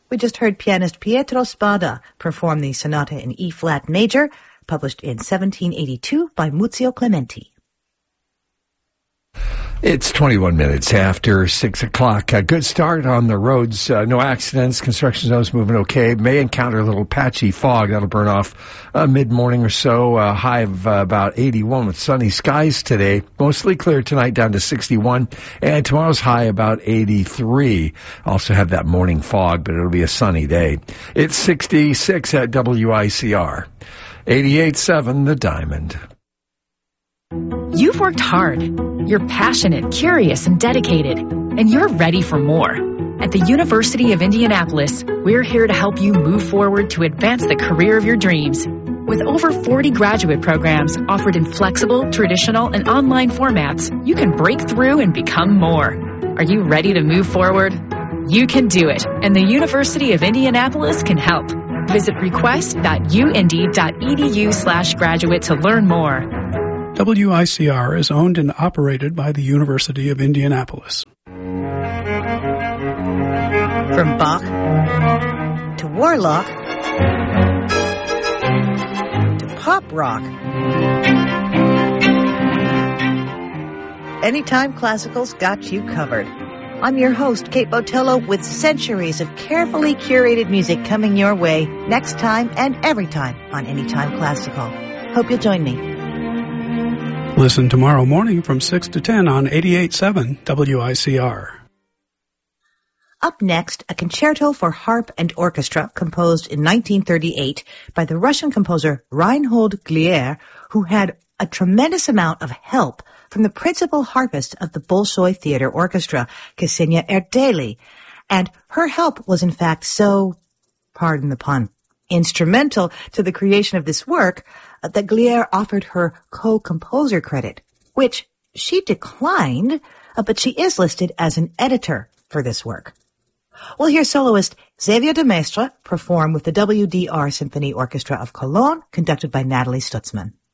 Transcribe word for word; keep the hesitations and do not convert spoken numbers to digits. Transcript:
We just heard pianist Pietro Spada perform the sonata in E-flat major, published in seventeen eighty-two by Muzio Clementi. It's twenty-one minutes after six o'clock. A good start on the roads. Uh, no accidents. Construction zone's moving okay. May encounter a little patchy fog. That'll burn off uh, mid-morning or so. Uh, high of uh, about eighty-one with sunny skies today. Mostly clear tonight down to sixty-one. And tomorrow's high about eighty-three. Also have that morning fog, but it'll be a sunny day. It's sixty-six at W I C R. eighty-eight point seven The Diamond. You've worked hard. You're passionate, curious, and dedicated, and you're ready for more. At the University of Indianapolis, we're here to help you move forward to advance the career of your dreams. With over forty graduate programs offered in flexible, traditional, and online formats, you can break through and become more. Are you ready to move forward? You can do it, and the University of Indianapolis can help. Visit request.uindy.edu slash graduate to learn more. W I C R is owned and operated by the University of Indianapolis. From Bach to Warlock to pop rock, Anytime Classical's got you covered. I'm your host, Kate Botello, with centuries of carefully curated music coming your way next time and every time on Anytime Classical. Hope you'll join me. Listen tomorrow morning from six to ten on eighty-eight point seven W I C R. Up next, a concerto for harp and orchestra composed in nineteen thirty-eight by the Russian composer Reinhold Glier, who had a tremendous amount of help from the principal harpist of the Bolshoi Theater Orchestra, Ksenia Erdely. And her help was in fact so, pardon the pun, instrumental to the creation of this work uh, that Glier offered her co-composer credit, which she declined, uh, but she is listed as an editor for this work. We'll hear soloist Xavier de Maistre perform with the W D R Symphony Orchestra of Cologne, conducted by Natalie Stutzman.